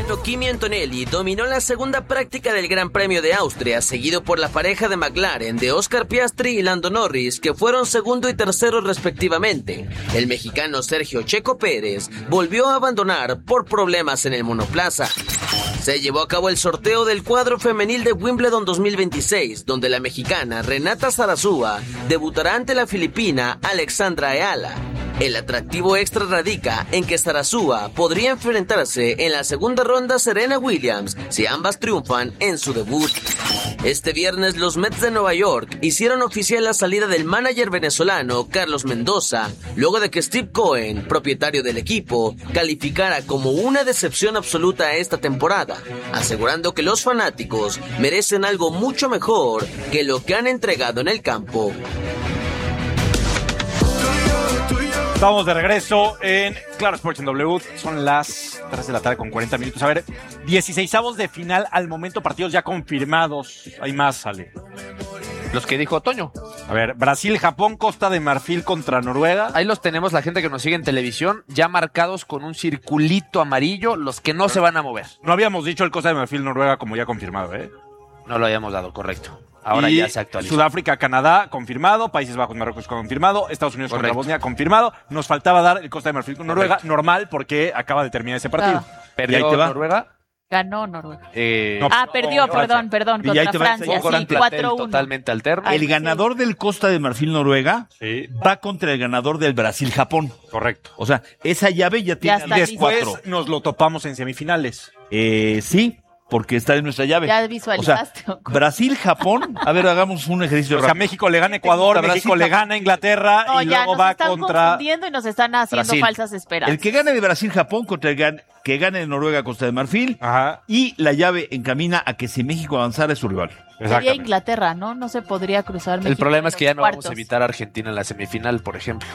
italiano Kimi Antonelli dominó la segunda práctica del Gran Premio de Austria, seguido por la pareja de McLaren de Oscar Piastri y Lando Norris, que fueron segundo y tercero respectivamente. El mexicano Sergio Checo Pérez volvió a abandonar por problemas en el monoplaza. Se llevó a cabo el sorteo del cuadro femenil de Wimbledon 2026, donde la mexicana Renata Zarazúa debutará ante la filipina Alexandra Eala. El atractivo extra radica en que Zarazúa podría enfrentarse en la segunda ronda a Serena Williams si ambas triunfan en su debut. Este viernes los Mets de Nueva York hicieron oficial la salida del manager venezolano Carlos Mendoza, luego de que Steve Cohen, propietario del equipo, calificara como una decepción absoluta esta temporada, asegurando que los fanáticos merecen algo mucho mejor que lo que han entregado en el campo. Estamos de regreso en Claro Sports en W. Son las 3 de la tarde con 40 minutos. A ver, 16avos de final al momento, partidos ya confirmados. Hay más, Ale. Los que dijo Toño. A ver, Brasil, Japón, Costa de Marfil contra Noruega. Ahí los tenemos, la gente que nos sigue en televisión, ya marcados con un circulito amarillo, los que no se van a mover. No habíamos dicho el Costa de Marfil, Noruega como ya confirmado, ¿eh? No lo habíamos dado, correcto. Ahora y ya se actualizó. Sudáfrica, Canadá, confirmado. Países Bajos, Marruecos, confirmado. Estados Unidos contra Bosnia, confirmado. Nos faltaba dar el Costa de Marfil con Noruega, normal, porque acaba de terminar ese partido. ¿Perdió Noruega? Ganó Noruega. Perdió, perdón, contra Francia, sí, 4-1. Totalmente alterno. El ganador del Costa de Marfil, Noruega, va contra el ganador del Brasil, Japón. Correcto. O sea, esa llave ya tiene después 4. Nos lo topamos en semifinales. Sí. Porque está en nuestra llave. Ya visualizaste. O sea, Brasil, Japón. A ver, hagamos un ejercicio rápido. O sea, México le gana a Ecuador, México le gana a Inglaterra y luego va contra... nos están confundiendo y nos están haciendo Brasil. Falsas esperanzas. El que gane de Brasil, Japón contra el que gane de Noruega, Costa de Marfil. Ajá. Y la llave encamina a que si México avanzara es su rival. Sería Inglaterra, ¿no? No se podría cruzar México. El problema es que ya no cuartos. vamos a evitar a Argentina en la semifinal, por ejemplo.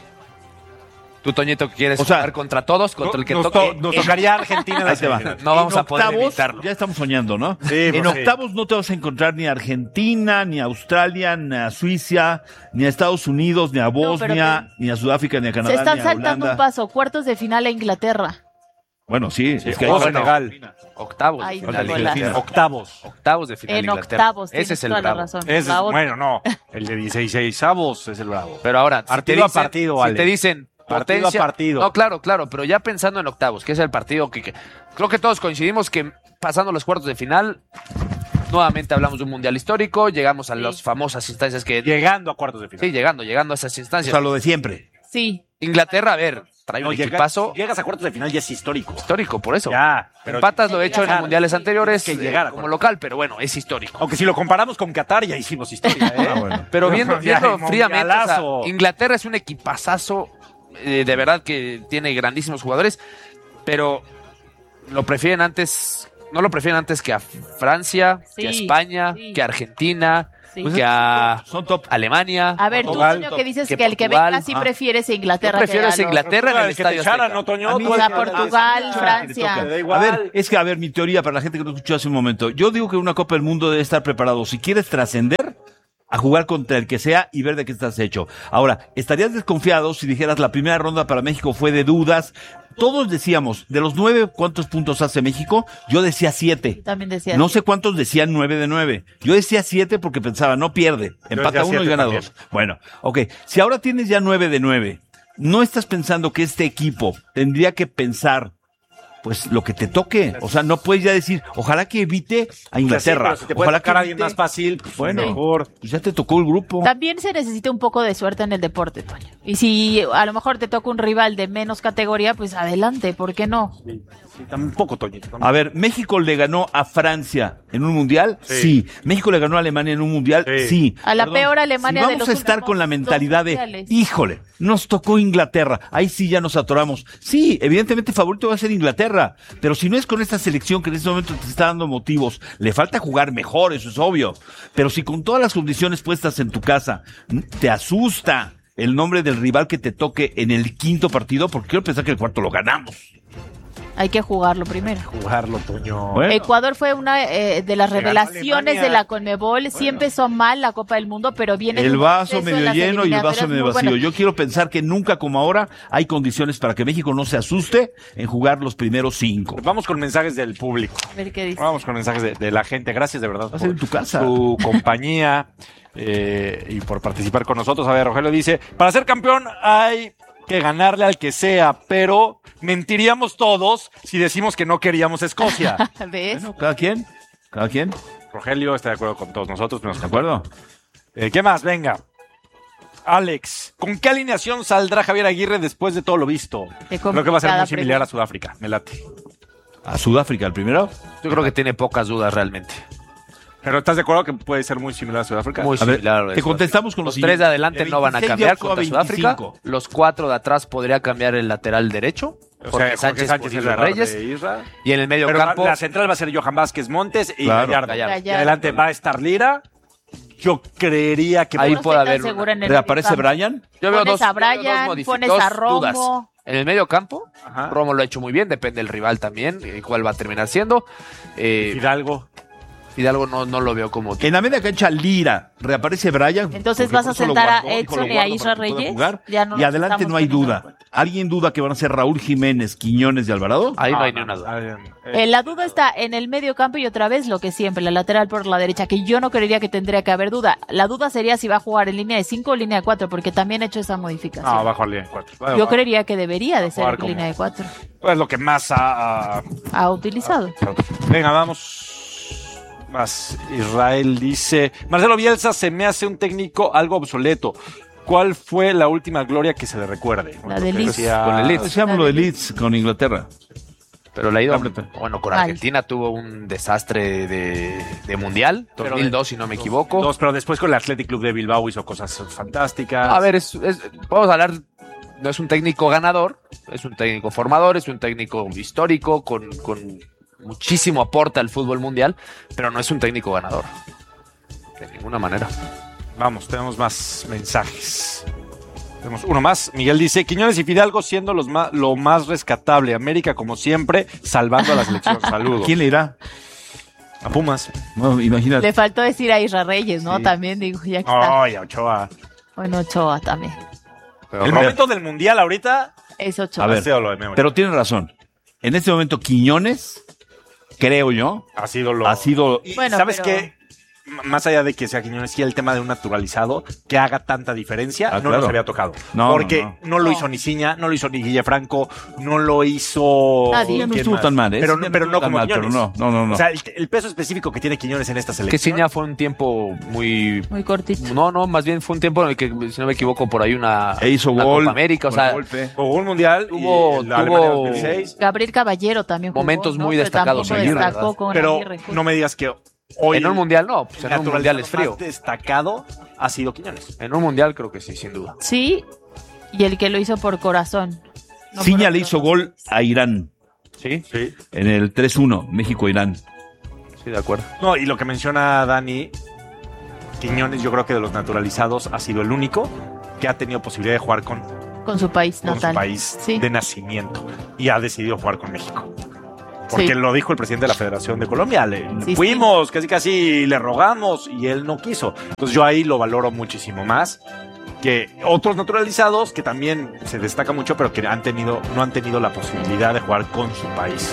Tú, Toñito, que quieres jugar contra todos, contra el que toque. Nos tocaría Argentina en la semifinal. No vamos a poder evitarlo. Ya estamos soñando, ¿no? Sí, en octavos no te vas a encontrar ni a Argentina, ni a Australia, ni a Suiza, ni a Estados Unidos, ni a Bosnia, ni a Sudáfrica, ni a Canadá, Se están ni a saltando Holanda. un paso. Cuartos de final a Inglaterra. Bueno, sí, es que hay Senegal. Octavos Ay, de final no, de Inglaterra. Octavos de final de En Inglaterra. octavos, Ese es el toda la bravo. razón. Ese es, La otra. bueno, no. El de 16avos es el bravo. Pero ahora, partido a partido, si Ale. te dicen Partido potencia, a partido. No, claro, pero ya pensando en octavos, que es el partido que creo que todos coincidimos que pasando los cuartos de final, nuevamente hablamos de un mundial histórico, llegamos a las famosas instancias que... Llegando a cuartos de final. Sí, llegando a esas o instancias. sea, lo de siempre. Sí. Inglaterra, a ver, trae un equipazo. Llegas a cuartos de final ya es histórico. Histórico, por eso. Ya. Pero Empatas lo he hecho en mundiales anteriores que llegar a como cuartos. local, pero bueno, es histórico. Aunque si lo comparamos con Qatar ya hicimos historia, ¿eh? Bueno. Pero viendo Ya, fríamente, o sea, mundialazo. Inglaterra es un equipazazo, de verdad que tiene grandísimos jugadores, pero no lo prefieren antes que a Francia, Sí, que a España, sí. que a Argentina, Sí. que a Son top. Alemania. A ver, tú, Portugal, Toño, que dices que que el que Portugal. venga sí prefieres a Inglaterra. Tú prefieres que a los- Inglaterra en el que te Estadio echaran, Azteca. ¿no, Toño? A mí- O sea, Portugal, Francia. Da A igual. ver, es que, mi teoría para la gente que no escuchó hace un momento. Yo digo que una Copa del Mundo debe estar preparado. Si quieres trascender, a jugar contra el que sea y ver de qué estás hecho. Ahora, estarías desconfiado si dijeras la primera ronda para México fue de dudas. Todos decíamos, de los 9, ¿cuántos puntos hace México? Yo decía 7. También decía No así. sé cuántos decían 9 de 9. Yo decía 7 porque pensaba, no pierde. Empata decía 1 y 7 gana también. 2. Bueno, ok. Si ahora tienes ya 9 de 9, ¿no estás pensando que este equipo tendría que pensar pues lo que te toque? O sea, no puedes ya decir, ojalá que evite a Inglaterra. Sí, pero si te puede Ojalá tocar que a alguien evite... más fácil, pues Bueno, mejor. pues ya te tocó el grupo. También se necesita un poco de suerte en el deporte, Toño. Y si a lo mejor te toca un rival de menos categoría, pues adelante, ¿por qué no? Sí, tampoco, Toñito. A ver, ¿México le ganó a Francia en un mundial? Sí. ¿México le ganó a Alemania en un mundial? Sí. A la peor Alemania si de vamos los a estar últimos con la mentalidad dos de, mundiales. híjole, nos tocó Inglaterra, ahí sí ya nos atoramos. Sí, evidentemente favorito va a ser Inglaterra, pero si no es con esta selección que en este momento te está dando motivos, le falta jugar mejor, eso es obvio. Pero si con todas las condiciones puestas en tu casa, te asusta el nombre del rival que te toque en el quinto partido, porque quiero pensar que el cuarto lo ganamos. Hay que jugarlo primero. Jugarlo, Toño. Bueno. Ecuador fue una de las Le ganó revelaciones Alemania. de la Conmebol. Sí empezó mal la Copa del Mundo, pero viene El de un vaso proceso en medio las lleno y el vaso eliminatorias medio muy vacío. buenas. Yo quiero pensar que nunca como ahora hay condiciones para que México no se asuste en jugar los primeros 5. Vamos con mensajes del público. A ver qué dice. Vamos con mensajes de la gente. Gracias de verdad Va a ser en tu casa. su compañía y por participar con nosotros. A ver, Rogelio dice, para ser campeón hay que ganarle al que sea, pero mentiríamos todos si decimos que no queríamos Escocia. ¿Ves? Bueno, cada quien. Rogelio está de acuerdo con todos nosotros. ¿De acuerdo? ¿Qué más? Venga. Alex, ¿con qué alineación saldrá Javier Aguirre después de todo lo visto? Qué Creo que va a ser complicada muy similar pregunta. a Sudáfrica. Me late. A Sudáfrica el primero. Yo creo que tiene pocas dudas realmente. ¿Pero estás de acuerdo que puede ser muy similar a Sudáfrica? Muy A ver, similar. a te Sudáfrica. contestamos con Los los tres de adelante de no van a 26 cambiar de octubre contra a Sudáfrica. 25. Los 4 de atrás podría cambiar el lateral derecho. O Jorge sea, Sánchez, por y Isra Reyes. Isra. Y en el medio Pero campo, la central va a ser Johan Vázquez Montes y Claro. Gallardo. Gallardo. Y adelante va a estar Lira. Yo creería que... Ahí No puede estoy tan haber una- segura en el ¿Reaparece mediocampo. Brian? yo veo Pones dos, a Brian, pones a Romo. dudas. En el medio campo, Ajá. Romo lo ha hecho muy bien, depende del rival también, cuál va a terminar siendo. Fidalgo. Fidalgo no lo veo como... En la media cancha Lira, reaparece Brian. Entonces porque vas a por eso lo sentar a guardó, Edson lo y a guardo Isra para que pueda Reyes. jugar. Ya no Y nos adelante estamos no hay poniendo de duda. ¿Alguien duda que van a ser Raúl Jiménez, Quiñones y Alvarado? Ahí no hay ni una duda. La duda está en el medio campo y otra vez lo que siempre, la lateral por la derecha, que yo no creería que tendría que haber duda. La duda sería si va a jugar en línea de 5 o línea de 4, porque también he hecho esa modificación. No, bajo línea de 4. Yo creería que debería de ser jugar en como- línea de 4. Es lo que más Ha utilizado. Venga, vamos. Más. Israel dice, Marcelo Bielsa se me hace un técnico algo obsoleto. ¿Cuál fue la última gloria que se le recuerde? La de Leeds. Con el Leeds. Decíamos lo de Leeds con Inglaterra. Pero le ha ido... Ábrete. Bueno, con Mal. Argentina tuvo un desastre de Mundial, Pero 2002 si no me equivoco. Dos, pero después con el Athletic Club de Bilbao hizo cosas fantásticas. A ver, vamos a hablar, no es un técnico ganador, es un técnico formador, es un técnico histórico, con muchísimo aporte al fútbol mundial, pero no es un técnico ganador. De ninguna manera. Vamos, tenemos más mensajes. Tenemos uno más. Miguel dice, Quiñones y Fidalgo siendo lo más rescatable. América, como siempre, salvando a la selección. Saludos. ¿Quién le irá? A Pumas. No, imagínate. Le faltó decir a Isra Reyes, ¿no? Sí. También digo, ya que está. Ay, a Ochoa. Bueno, Ochoa también. Pero El Romo- momento del mundial ahorita. Es Ochoa. A ver, ha sido lo de Memo. pero tiene razón. En este momento Quiñones, creo yo, ha sido lo. ha sido... Y Bueno, ¿sabes pero- qué? Más allá de que sea Quiñones, sí el tema de un naturalizado que haga tanta diferencia, no claro. nos había tocado. No, porque no. no lo No. hizo ni Ciña, no lo hizo ni Guillefranco, no lo hizo... Nadie. No ¿quién estuvo más? tan mal, ¿eh? Pero, Sí, pero no estuvo tan como mal, Quiñones. pero no. O sea, el peso específico que tiene Quiñones en esta que selección. Ciña fue un tiempo muy... Muy cortito. No, más bien fue un tiempo en el que, si no me equivoco, por ahí una hizo una gol. Copa América, o con sea, golpe. Jugó un mundial Tuvo- y la Alemania tuvo- 2006. Gabriel Caballero también jugó, Momentos ¿no? muy Pero destacados tampoco en Aguirre, destacó ¿verdad? con Pero Aguirre, justo. no me digas que hoy... en un mundial no, pues en un naturalizado mundial es frío. más destacado ha sido Quiñones. En un mundial creo que sí, sin duda. Sí, y el que lo hizo por corazón. No Ciña por le otro. hizo gol a Irán Sí, Sí. en el 3-1, México-Irán. sí, de acuerdo. No, y lo que menciona Dani, Quiñones, yo creo que de los naturalizados ha sido el único que ha tenido posibilidad de jugar con Con su país su natal. país Sí. de nacimiento y ha decidido jugar con México. Porque Sí. lo dijo el presidente de la Federación de Colombia. Sí, Fuimos, casi le rogamos y él no quiso. Entonces yo ahí lo valoro muchísimo más que otros naturalizados que también se destaca mucho, pero que no han tenido la posibilidad de jugar con su país.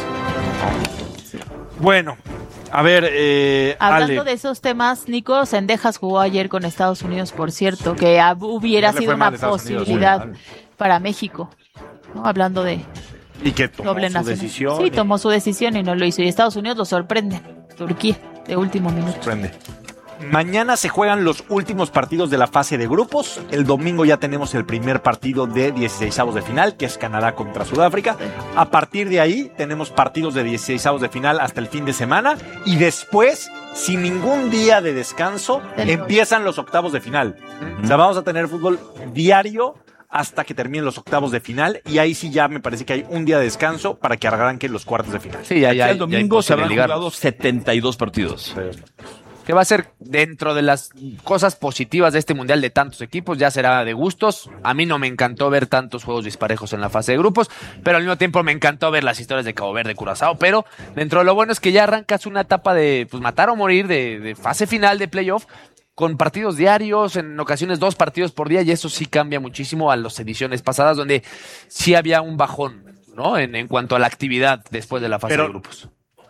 Bueno, a ver, Hablando Ale. de esos temas, Nico Cendejas jugó ayer con Estados Unidos, por cierto, que hubiera No le sido fue mal una a Estados Unidos, posibilidad muy mal. para México. ¿No? Hablando de Y que tomó doble su nacional. decisión. Sí, y tomó su decisión y no lo hizo. Y Estados Unidos lo sorprende. Turquía, de último minuto. sorprende. Mañana se juegan los últimos partidos de la fase de grupos. El domingo ya tenemos el primer partido de 16avos de final, que es Canadá contra Sudáfrica. A partir de ahí tenemos partidos de 16avos de final hasta el fin de semana. Y después, sin ningún día de descanso, empiezan los octavos de final. O sea, vamos a tener fútbol diario hasta que terminen los octavos de final. Y ahí sí ya me parece que hay un día de descanso para que arranquen los cuartos de final. Sí, ya El domingo se habrán ligar. jugado 72 partidos. que va a ser dentro de las cosas positivas de este mundial de tantos equipos, ya será de gustos. A mí no me encantó ver tantos juegos disparejos en la fase de grupos, pero al mismo tiempo me encantó ver las historias de Cabo Verde, Curazao, pero dentro de lo bueno es que ya arrancas una etapa de pues matar o morir, de fase final de playoff, con partidos diarios, en ocasiones 2 partidos por día, y eso sí cambia muchísimo a las ediciones pasadas, donde sí había un bajón, ¿no? En cuanto a la actividad después de la fase de grupos.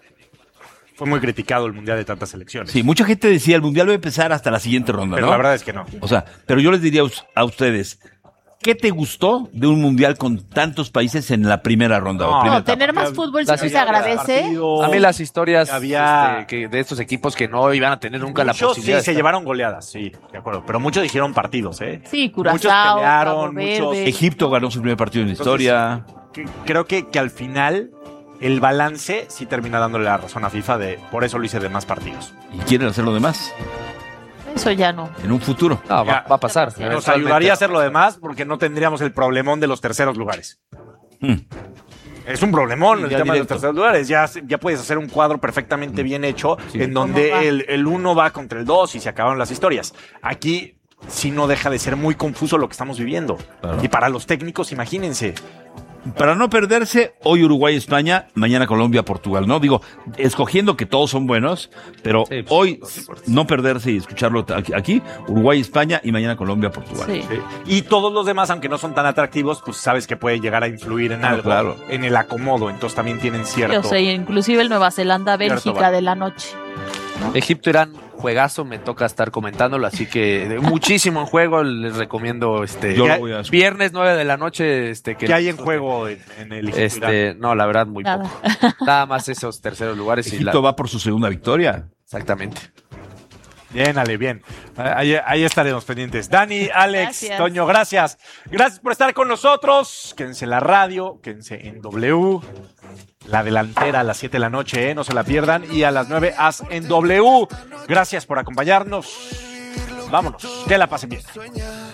Fue muy criticado el mundial de tantas selecciones. Sí, mucha gente decía el mundial va a empezar hasta la siguiente ronda, Pero ¿no? la verdad es que no. O sea, pero yo les diría a ustedes, ¿qué te gustó de un mundial con tantos países en la primera ronda? No, o primera tener etapa? más fútbol Las sí se historias, agradece. A mí las historias Había- de estos equipos que no iban a tener nunca la Muchos posibilidad. sí se llevaron goleadas, sí, de acuerdo. Pero muchos dijeron partidos, ¿eh? Sí, Muchos Curazao, pelearon, Cabo muchos- Verde. Egipto ganó su primer partido en la historia. Creo que al final el balance sí termina dándole la razón a FIFA por eso lo hice de más partidos. Y quieren hacer lo demás Eso ya no. en un futuro. No, va a pasar. Nos Nos eventualmente. ayudaría a hacer lo demás porque no tendríamos el problemón de los terceros lugares. Hmm. Es un problemón el Ya tema de directo. los terceros lugares. Ya puedes hacer un cuadro perfectamente bien hecho Sí. en ¿Cómo va? donde el 1 va contra el 2 y se acabaron las historias. Aquí sí no deja de ser muy confuso lo que estamos viviendo. Claro. Y para los técnicos, imagínense. Para no perderse, hoy Uruguay-España, mañana Colombia-Portugal, ¿no? Digo, escogiendo que todos son buenos, pero Sí, pues, hoy no perderse y escucharlo aquí, Uruguay-España y mañana Colombia-Portugal. Sí. Y todos los demás, aunque no son tan atractivos, pues sabes que puede llegar a influir en algo, claro. en el acomodo. Entonces también tienen cierto. Yo sé, inclusive el Nueva Zelanda, Cierto, Bélgica vale. de la noche. Egipto, Irán, juegazo, me toca estar comentándolo, así que muchísimo en juego, les recomiendo Yo Ya- lo voy a viernes 9 de la noche, ¿Qué hay en juego en el Egipto? no, la verdad muy Nada. poco. Nada más esos terceros lugares y Egipto va por su segunda victoria. exactamente. Bien, Ale, bien. Ahí estaremos pendientes. Dani, Alex, Gracias. Toño, gracias. Gracias por estar con nosotros. Quédense en la radio, quédense en W. La delantera a las 7 de la noche, no se la pierdan. Y a las 9 haz en W. Gracias por acompañarnos. Vámonos. Que la pasen bien.